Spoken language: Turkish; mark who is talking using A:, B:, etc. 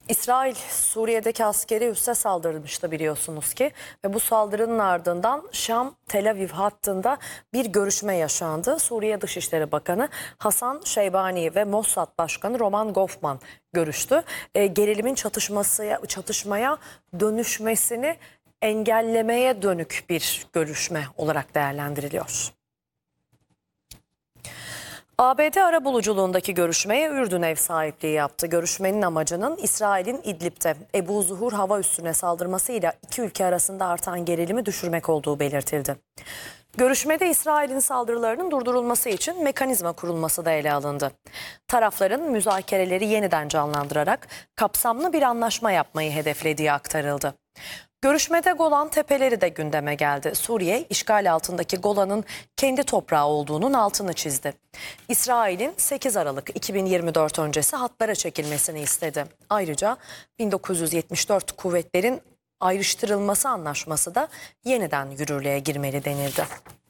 A: İsrail Suriye'deki askeri üsse saldırmıştı biliyorsunuz ki ve bu saldırının ardından Şam-Tel Aviv hattında bir görüşme yaşandı. Suriye Dışişleri Bakanı Hasan Şeybani ve Mossad Başkanı Roman Goffman görüştü. Gerilimin çatışmaya dönüşmesini engellemeye dönük bir görüşme olarak değerlendiriliyor. ABD arabuluculuğundaki görüşmeye Ürdün ev sahipliği yaptı. Görüşmenin amacının İsrail'in İdlib'de Ebu Zuhur hava üssüne saldırmasıyla iki ülke arasında artan gerilimi düşürmek olduğu belirtildi. Görüşmede İsrail'in saldırılarının durdurulması için mekanizma kurulması da ele alındı. Tarafların müzakereleri yeniden canlandırarak kapsamlı bir anlaşma yapmayı hedeflediği aktarıldı. Görüşmede Golan Tepeleri de gündeme geldi. Suriye, işgal altındaki Golan'ın kendi toprağı olduğunun altını çizdi. İsrail'in 8 Aralık 2024 öncesi hatlara çekilmesini istedi. Ayrıca 1974 kuvvetlerin ayrıştırılması anlaşması da yeniden yürürlüğe girmeli denildi.